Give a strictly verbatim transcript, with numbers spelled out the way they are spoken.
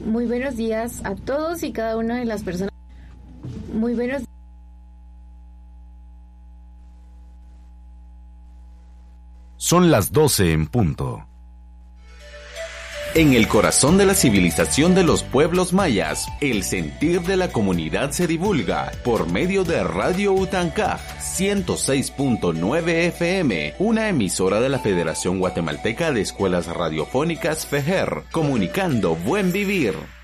Muy buenos días a todos y cada una de las personas. Muy buenos Son las doce en punto. En el corazón de la civilización de los pueblos mayas, el sentir de la comunidad se divulga por medio de Radio Utancaj ciento seis punto nueve F M, una emisora de la Federación Guatemalteca de Escuelas Radiofónicas FEJER, comunicando buen vivir.